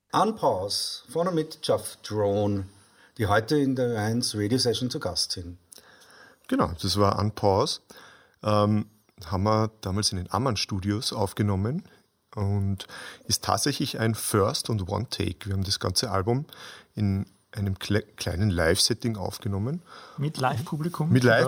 Unpause, vorne mit Jeff Drone, die heute in der 1 Radio Session zu Gast sind. Genau, das war Unpause. Haben wir damals in den Ammann Studios aufgenommen und ist tatsächlich ein First und One Take. Wir haben das ganze Album in einem kleinen Live-Setting aufgenommen. Mit Live-Publikum? Mit Live,